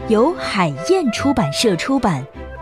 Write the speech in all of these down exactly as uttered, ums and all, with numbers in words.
由海燕出版社出版。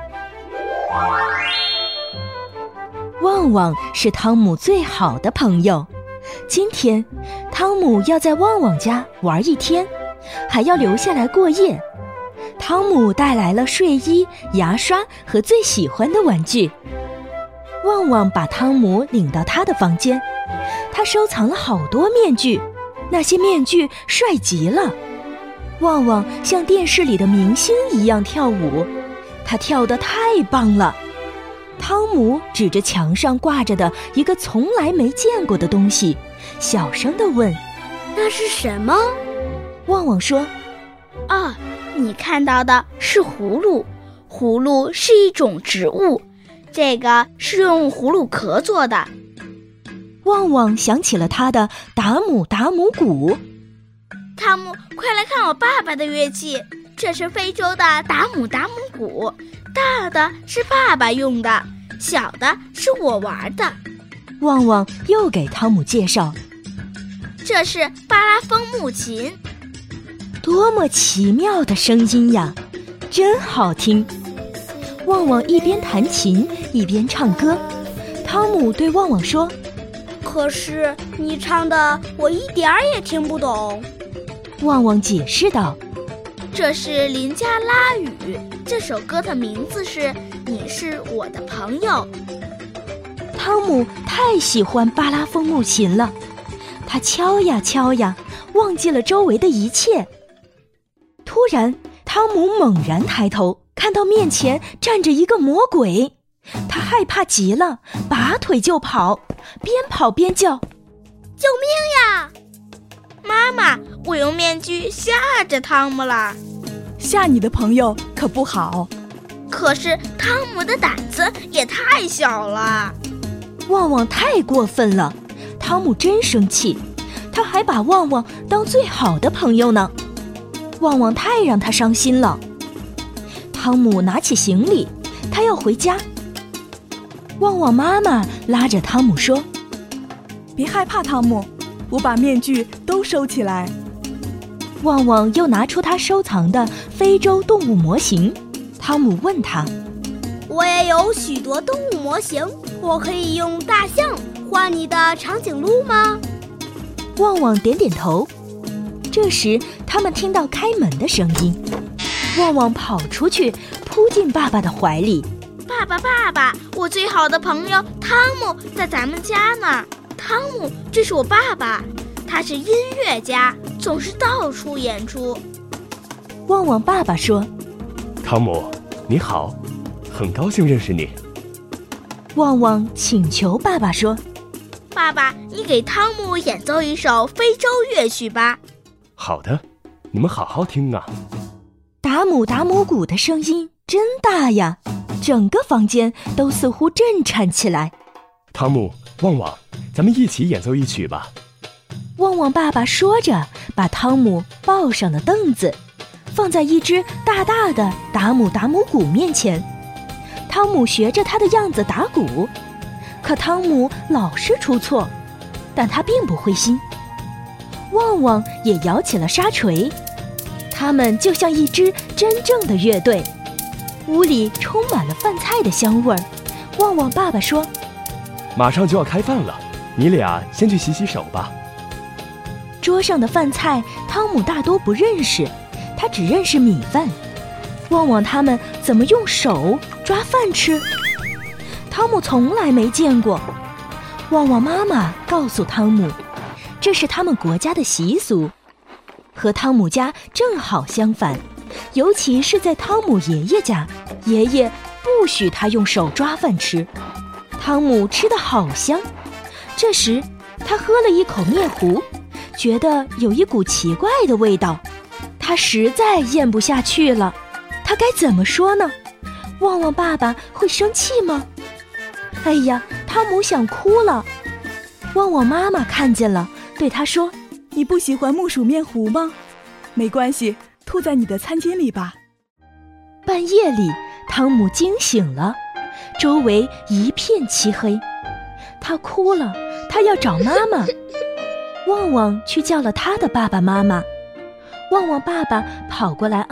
旺旺是汤姆最好的朋友，今天汤姆要在旺旺家玩一天，还要留下来过夜。汤姆带来了睡衣、牙刷和最喜欢的玩具。旺旺把汤姆领到他的房间，他收藏了好多面具，那些面具帅极了。旺旺像电视里的明星一样跳舞，他跳得太棒了。汤姆指着墙上挂着的一个从来没见过的东西，小声地问：“ 那是什么？” 旺旺说：“ 啊，你看到的是葫芦，葫芦是一种植物，这个是用葫芦壳做的。” 旺旺想起了他的达姆达姆鼓。 汤姆，快来看我爸爸的乐器，这是非洲的达姆达姆鼓，大的是爸爸用的，小的是我玩的。 旺旺又给汤姆介绍， 这是巴拉风木琴。 多么奇妙的声音呀，真好听。旺旺一边弹琴一边唱歌。汤姆对旺旺说：“ 可是你唱的我一点儿也听不懂。” 旺旺解释道：“ 这是林加拉语，这首歌的名字是你是我的朋友。” 汤姆太喜欢巴拉风木琴了，他敲呀敲呀，忘记了周围的一切。突然，汤姆猛然抬头，看到面前站着一个魔鬼，他害怕极了，拔腿就跑，边跑边叫：“ 救命呀！妈妈，我用面具吓着汤姆了。” 吓你的朋友可不好。 可是汤姆的胆子也太小了。 旺旺太过分了，汤姆真生气，他还把旺旺当最好的朋友呢。旺旺太让他伤心了。汤姆拿起行李，他要回家。旺旺妈妈拉着汤姆说：“ 别害怕，汤姆，我把面具都收起来。” 旺旺又拿出他收藏的非洲动物模型。汤姆问他：“ 我也有许多动物模型，我可以用大象画你的长颈鹿吗？” 旺旺点点头。这时他们听到开门的声音，旺旺跑出去，扑进爸爸的怀里。 爸爸爸爸，我最好的朋友汤姆在咱们家呢。汤姆，这是我爸爸，他是音乐家，总是到处演出。 旺旺爸爸说：“ 汤姆，你好，很高兴认识你。” 旺旺请求爸爸说：“ 爸爸，你给汤姆演奏一首非洲乐曲吧。” 好的，你们好好听啊。 达姆达姆鼓的声音真大呀，整个房间都似乎震颤起来。 汤姆，旺旺，咱们一起演奏一曲吧。 旺旺爸爸说着，把汤姆抱上了凳子，放在一只大大的达姆达姆鼓面前。汤姆学着他的样子打鼓，可汤姆老是出错，但他并不灰心。旺旺也摇起了沙锤，他们就像一支真正的乐队。屋里充满了饭菜的香味儿。旺旺爸爸说：“ 马上就要开饭了，你俩先去洗洗手吧。” 桌上的饭菜，汤姆大多不认识，他只认识米饭。旺旺他们怎么用手抓饭吃？汤姆从来没见过。旺旺妈妈告诉汤姆，这是他们国家的习俗，和汤姆家正好相反，尤其是在汤姆爷爷家，爷爷不许他用手抓饭吃。汤姆吃得好香，这时他喝了一口面糊，觉得有一股奇怪的味道，他实在咽不下去了。他该怎么说呢？旺旺爸爸会生气吗？哎呀，汤姆想哭了。旺旺妈妈看见了，对他说：“ 你不喜欢木薯面糊吗？没关系，吐在你的餐巾里吧。” 半夜里，汤姆惊醒了，周围一片漆黑。他哭了，他要找妈妈。旺旺去叫了他的爸爸妈妈。旺旺爸爸跑过来